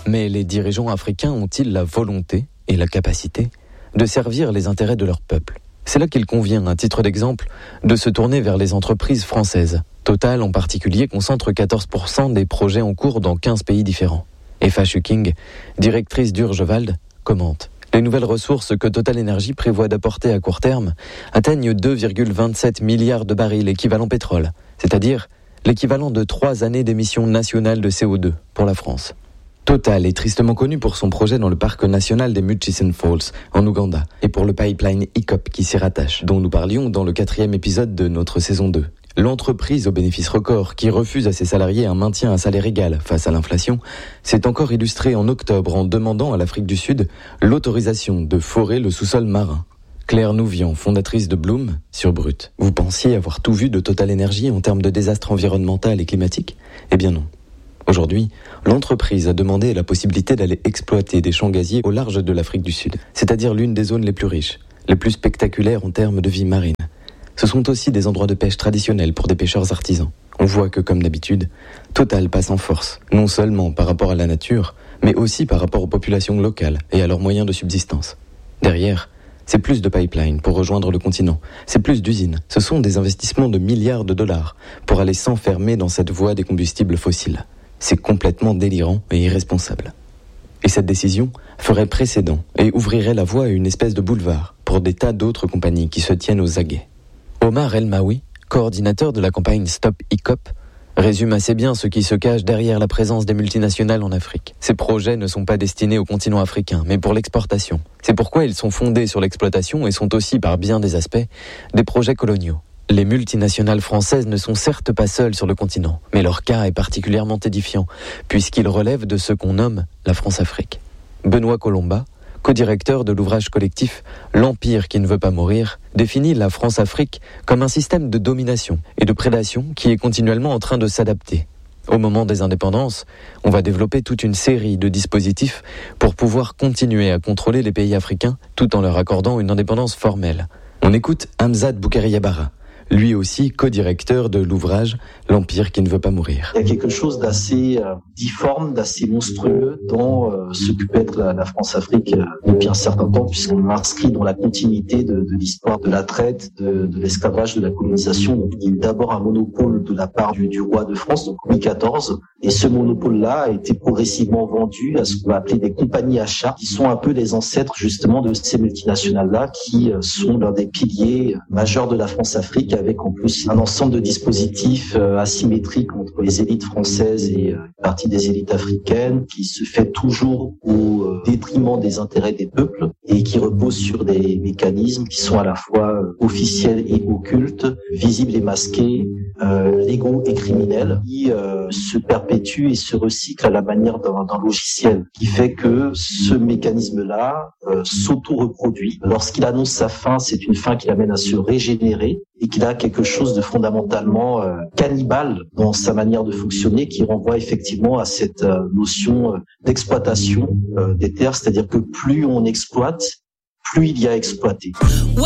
Mais les dirigeants africains ont-ils la volonté et la capacité de servir les intérêts de leur peuple ? C'est là qu'il convient, à titre d'exemple, de se tourner vers les entreprises françaises. Total, en particulier, concentre 14% des projets en cours dans 15 pays différents. Eva Schuking, directrice d'Urgewald, commente. Les nouvelles ressources que Total Energy prévoit d'apporter à court terme atteignent 2,27 milliards de barils équivalent pétrole, c'est-à-dire l'équivalent de 3 années d'émissions nationales de CO2 pour la France. Total est tristement connu pour son projet dans le parc national des Murchison Falls, en Ouganda, et pour le pipeline EACOP qui s'y rattache, dont nous parlions dans le 4e épisode de notre saison 2. L'entreprise au bénéfice record, qui refuse à ses salariés un maintien à salaire égal face à l'inflation, s'est encore illustrée en octobre en demandant à l'Afrique du Sud l'autorisation de forer le sous-sol marin. Claire Nouvian, fondatrice de Bloom, sur Brut. Vous pensiez avoir tout vu de Total Energy en termes de désastre environnemental et climatique ? Eh bien non. Aujourd'hui, l'entreprise a demandé la possibilité d'aller exploiter des champs gaziers au large de l'Afrique du Sud, c'est-à-dire l'une des zones les plus riches, les plus spectaculaires en termes de vie marine. Ce sont aussi des endroits de pêche traditionnels pour des pêcheurs artisans. On voit que, comme d'habitude, Total passe en force, non seulement par rapport à la nature, mais aussi par rapport aux populations locales et à leurs moyens de subsistance. Derrière, c'est plus de pipelines pour rejoindre le continent, c'est plus d'usines. Ce sont des investissements de milliards de dollars pour aller s'enfermer dans cette voie des combustibles fossiles. C'est complètement délirant et irresponsable. Et cette décision ferait précédent et ouvrirait la voie à une espèce de boulevard pour des tas d'autres compagnies qui se tiennent aux aguets. Omar El-Maoui, coordinateur de la campagne Stop EACOP, résume assez bien ce qui se cache derrière la présence des multinationales en Afrique. Ces projets ne sont pas destinés au continent africain, mais pour l'exportation. C'est pourquoi ils sont fondés sur l'exploitation et sont aussi, par bien des aspects, des projets coloniaux. Les multinationales françaises ne sont certes pas seules sur le continent, mais leur cas est particulièrement édifiant, puisqu'il relève de ce qu'on nomme la France-Afrique. Benoît Colomba, co-directeur de l'ouvrage collectif « L'Empire qui ne veut pas mourir », définit la France-Afrique comme un système de domination et de prédation qui est continuellement en train de s'adapter. Au moment des indépendances, on va développer toute une série de dispositifs pour pouvoir continuer à contrôler les pays africains tout en leur accordant une indépendance formelle. On écoute Hamzat Boukari Yabara, lui aussi co-directeur de l'ouvrage « L'Empire qui ne veut pas mourir ». Il y a quelque chose d'assez difforme, d'assez monstrueux dans ce que peut être la France-Afrique depuis un certain temps, puisqu'on l'inscrit dans la continuité de l'histoire de la traite, de l'esclavage, de la colonisation. Donc, il y a eu d'abord un monopole de la part du roi de France, donc Louis XIV, et ce monopole-là a été progressivement vendu à ce qu'on va appeler des compagnies achats, qui sont un peu les ancêtres justement de ces multinationales-là, qui sont l'un des piliers majeurs de la France-Afrique, avec en plus un ensemble de dispositifs asymétriques entre les élites françaises et une partie des élites africaines, qui se fait toujours au détriment des intérêts des peuples et qui repose sur des mécanismes qui sont à la fois officiels et occultes, visibles et masqués, légaux et criminels, qui se perpétuent et se recyclent à la manière d'un logiciel, qui fait que ce mécanisme-là s'auto-reproduit. Lorsqu'il annonce sa fin, c'est une fin qui l'amène à se régénérer et qu'il a quelque chose de fondamentalement cannibale dans sa manière de fonctionner, qui renvoie effectivement à cette notion d'exploitation des terres, c'est-à-dire que plus on exploite, plus il y a exploité.